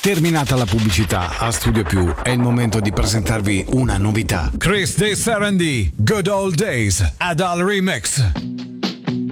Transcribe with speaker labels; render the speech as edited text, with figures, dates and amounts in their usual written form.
Speaker 1: Terminata la pubblicità, a Studio Più è il momento di presentarvi una novità. Chris De Sarandì, Good Old Days, Adal Remix.